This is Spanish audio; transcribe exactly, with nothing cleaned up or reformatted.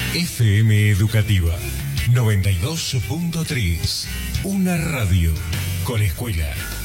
F M Educativa noventa y dos punto tres. Una radio con escuela.